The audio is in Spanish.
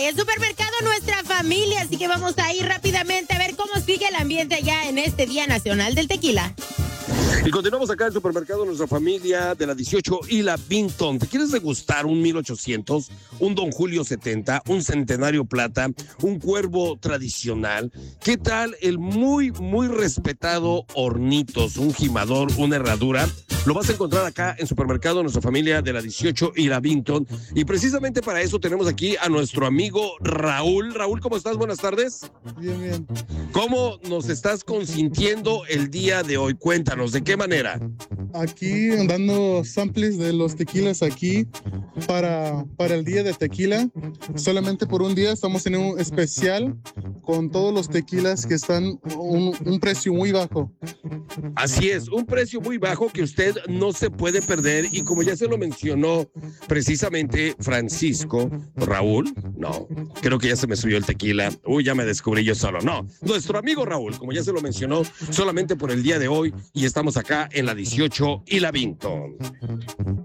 y el supermercado Nuestra Familia, así que vamos a ir rápidamente a ver cómo sigue el ambiente allá en este Día Nacional del Tequila. Y continuamos acá en el supermercado Nuestra Familia de la 18 y la Vinton. ¿Te quieres degustar un 1800, un Don Julio 70, un Centenario Plata, un Cuervo tradicional? ¿Qué tal el muy respetado Hornitos, un gimador, una herradura? Lo vas a encontrar acá en supermercado Nuestra Familia de la 18 y la Vinton. Y precisamente para eso tenemos aquí a nuestro amigo Raúl. Raúl, ¿cómo estás? Buenas tardes. Bien. ¿Cómo nos estás consintiendo el día de hoy? Cuéntanos, ¿de qué manera? Aquí dando samples de los tequilas aquí para el día de tequila. Solamente por un día estamos en un especial con todos los tequilas que están un precio muy bajo. Así es, un precio muy bajo que usted no se puede perder, y como ya se lo mencionó precisamente Francisco, Raúl, no, creo que ya se me subió el tequila, ya me descubrí yo solo, no, nuestro amigo Raúl, como ya se lo mencionó, solamente por el día de hoy, y estamos acá en la 18 y la Vinton.